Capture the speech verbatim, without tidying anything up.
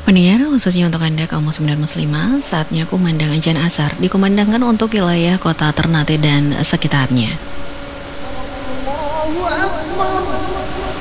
Pendengar, khususnya untuk Anda kaum muslim dan muslimah, saatnya kumandang azan asar dikumandangkan untuk wilayah kota Ternate dan sekitarnya. Allahu Akbar.